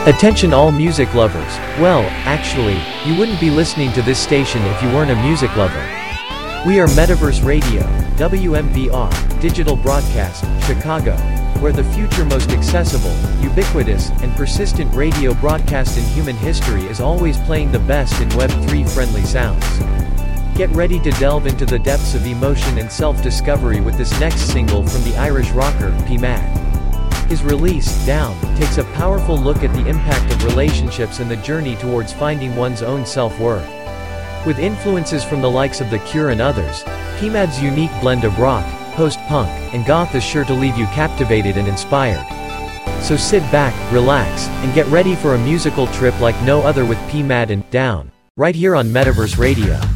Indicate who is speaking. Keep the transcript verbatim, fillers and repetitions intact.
Speaker 1: Attention all music lovers. Well, actually, you wouldn't be listening to this station if you weren't a music lover. We are Metaverse Radio, W M B R, Digital Broadcast, Chicago, where the future most accessible, ubiquitous, and persistent radio broadcast in human history is always playing the best in Web three friendly sounds. Get ready to delve into the depths of emotion and self-discovery with this next single from the Irish rocker, P-Mad. His release, Down, takes a powerful look at the impact of relationships and the journey towards finding one's own self-worth. With influences from the likes of The Cure and others, P-Mad's unique blend of rock, post-punk, and goth is sure to leave you captivated and inspired. So sit back, relax, and get ready for a musical trip like no other with P-Mad and Down, right here on Metaverse Radio.